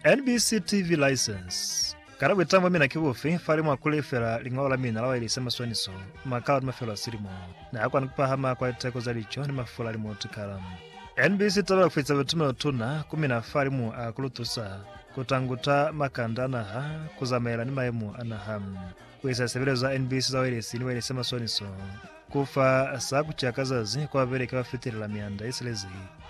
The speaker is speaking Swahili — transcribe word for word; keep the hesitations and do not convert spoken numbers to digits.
N B C T V license. Karabu tambo mina kibufi fari mwa kulefera lingola mina lawa ili sema swaniso makao ni mafelo asirimo na hako anukupahama kwa iteko zalicho ni mafula limo tukalamu. N B C tabla kufitsa betume otuna kumina fari mu akulutusa kutanguta makandana ha kuzamela ni maemu anahamu kwesa sebeleza N B C za wele sini wele sema swaniso kufa saa kuchakazazi kwa vele kwa fitiri la mianda isilezi